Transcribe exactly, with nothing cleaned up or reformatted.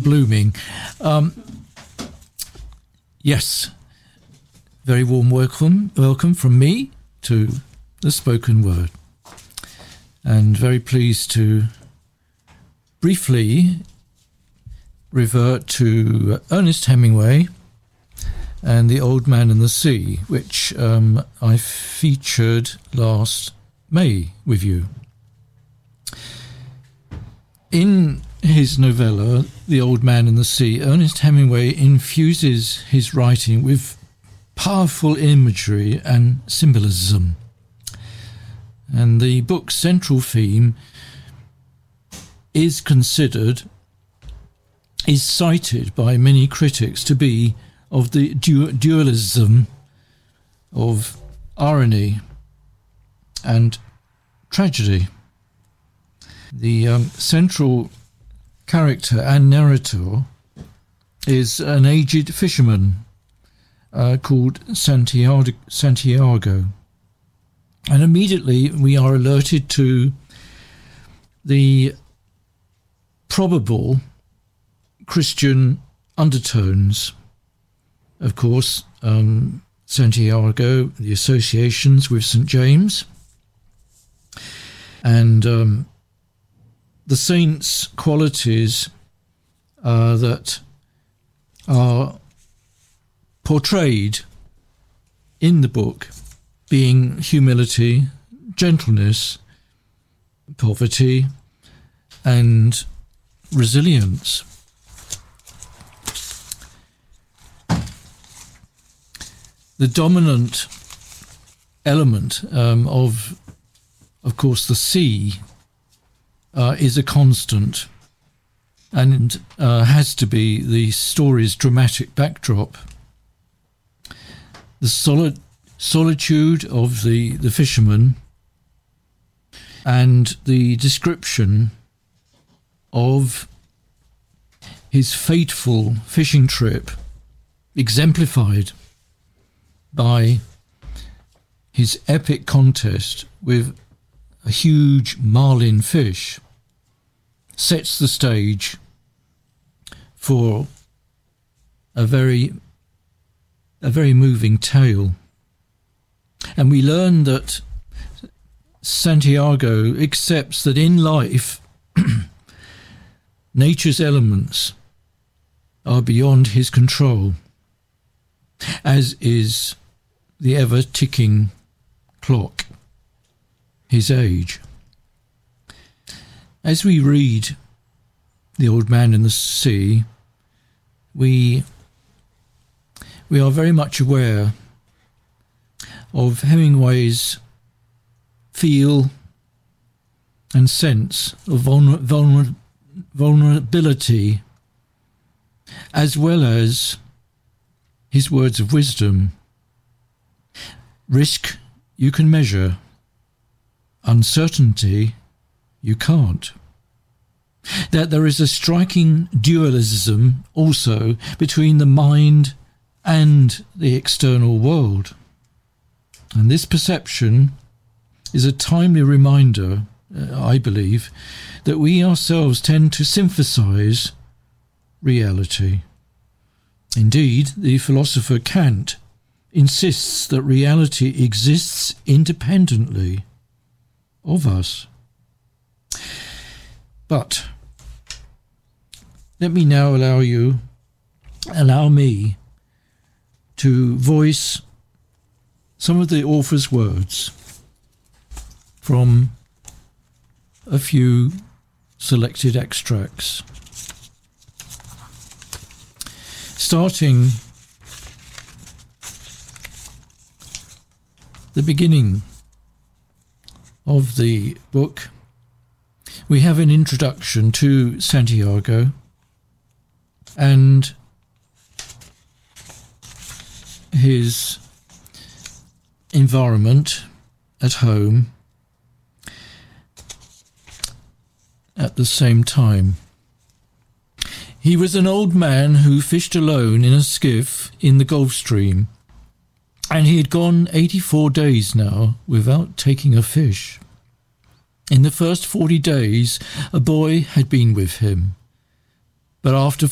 blooming. Um, yes, very warm welcome, welcome from me to the spoken word. And very pleased to briefly revert to Ernest Hemingway and The Old Man and the Sea, which um, I featured last May with you. In his novella, The Old Man and the Sea, Ernest Hemingway infuses his writing with powerful imagery and symbolism. And the book's central theme is considered, is cited by many critics to be of the du- dualism of irony and tragedy. The um, central character and narrator is an aged fisherman uh, called Santiago, Santiago. And immediately we are alerted to the probable Christian undertones. Of course, um, Santiago, the associations with Saint James, and um, the saints' qualities uh, that are portrayed in the book being humility, gentleness, poverty, and resilience. The dominant element um, of, of course, the sea uh, is a constant and uh, has to be the story's dramatic backdrop. The solid solitude of the, the fisherman and the description of his fateful fishing trip, exemplified by his epic contest with a huge marlin fish, sets the stage for a very a very moving tale. And we learn that Santiago accepts that in life nature's elements are beyond his control, as is the ever-ticking clock, his age. As we read The Old Man and the Sea, we we are very much aware of Hemingway's feel and sense of vulner- vulner- vulnerability, as well as his words of wisdom. Risk you can measure, uncertainty you can't. That there is a striking dualism also between the mind and the external world. And this perception is a timely reminder, uh, I believe, that we ourselves tend to synthesize reality. Indeed, the philosopher Kant insists that reality exists independently of us. But let me now allow you, allow me to voice some of the author's words from a few selected extracts. Starting the beginning of the book, we have an introduction to Santiago and his environment at home at the same time. He was an old man who fished alone in a skiff in the Gulf Stream, and he had gone eighty-four days now without taking a fish. In the first forty days, a boy had been with him, but after